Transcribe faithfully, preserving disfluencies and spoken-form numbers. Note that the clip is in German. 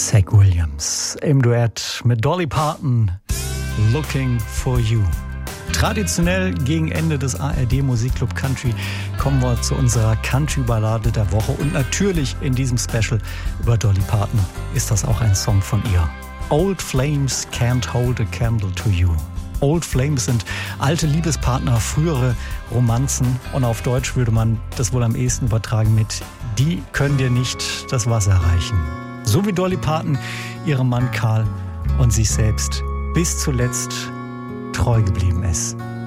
Zach Williams im Duett mit Dolly Parton, Looking for You. Traditionell gegen Ende des A R D Musikclub Country kommen wir zu unserer Country-Ballade der Woche. Und natürlich in diesem Special über Dolly Parton ist das auch ein Song von ihr. Old Flames Can't Hold a Candle to You. Old Flames sind alte Liebespartner, frühere Romanzen. Und auf Deutsch würde man das wohl am ehesten übertragen mit Die können dir nicht das Wasser reichen. So wie Dolly Parton ihrem Mann Carl und sich selbst bis zuletzt treu geblieben ist.